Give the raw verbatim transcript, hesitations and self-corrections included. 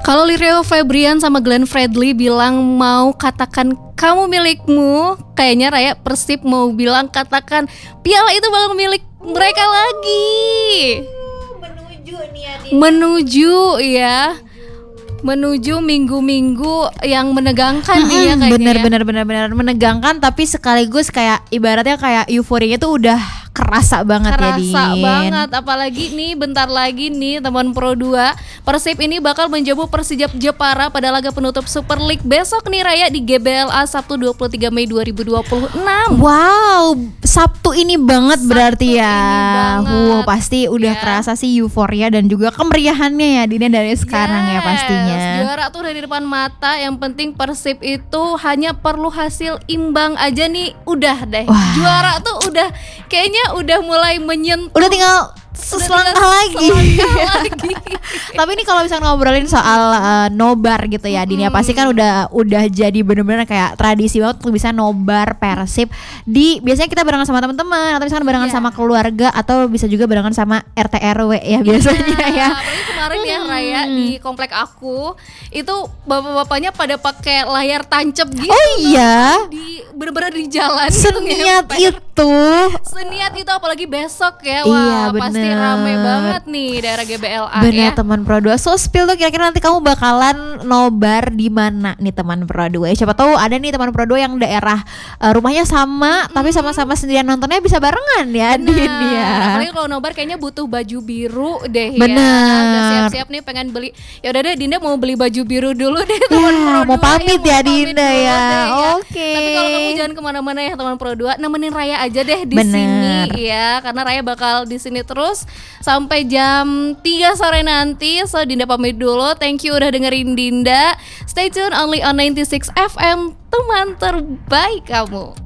Kalau Rio Febrian sama Glenn Fredly bilang mau katakan kamu milikmu, kayaknya Raya Persib mau bilang katakan piala itu bakal milik mereka lagi. Menuju nih ya. Menuju ya. Menuju minggu-minggu yang menegangkan nih ya kayaknya. Bener bener bener bener menegangkan, tapi sekaligus kayak ibaratnya kayak euforianya tuh udah kerasa banget kerasa ya Din. Kerasa banget, apalagi nih bentar lagi nih teman Pro dua, Persib ini bakal menjamu Persija Jepara pada laga penutup Super League besok nih Raya di G B L A Sabtu dua puluh tiga Mei dua ribu dua puluh enam. Wow, Sabtu ini banget Sabtu berarti ya. Banget. Wow, pasti udah ya. kerasa sih euforia dan juga kemeriahannya ya Dina dari sekarang yes, ya pastinya. Juara tuh udah di depan mata, yang penting Persib itu hanya perlu hasil imbang aja nih udah deh. Wah. Juara tuh udah kayaknya udah mulai menyentuh. Udah tinggal selangkah lagi. lagi. Tapi ini kalau misalnya ngobrolin soal uh, nobar gitu ya, Dini, hmm. pasti kan udah udah jadi bener-bener kayak tradisi banget tuh bisa nobar Persib. Di biasanya kita barengan sama teman-teman atau misalnya barengan yeah. sama keluarga atau bisa juga barengan sama R T R W ya biasanya yeah. ya. Apalagi kemarin ya Raya di komplek aku itu bapak-bapaknya pada pakai layar tancap gitu. Oh iya. Di bener-bener di jalan. Seniat gitu, itu. Seniat itu apalagi besok ya. Iya, wah bener. pasti rame banget nih daerah G B L A. Bener ya. teman Pro dua. So spill tuh kira-kira nanti kamu bakalan nobar di mana nih teman Pro dua? Siapa tahu ada nih teman Pro dua yang daerah uh, rumahnya sama hmm. tapi sama-sama sendirian nontonnya bisa barengan ya Din ya. Apalagi kalau nobar kayaknya butuh baju biru deh. Bener. Ya. Udah siap-siap nih pengen beli. Ya udah deh Dinda mau beli baju biru dulu deh teman ya, Pro dua. Mau pamit ya, ya mau Dinda pamit ya. ya. Oke. Okay. Tapi kalau kamu jangan kemana-mana ya teman Pro dua, nemenin Raya aja deh di Bener. sini ya. Karena Raya bakal di sini terus sampai jam tiga sore nanti. So Dinda pamit dulu. Thank you udah dengerin Dinda. Stay tune only on ninety-six F M, teman terbaik kamu.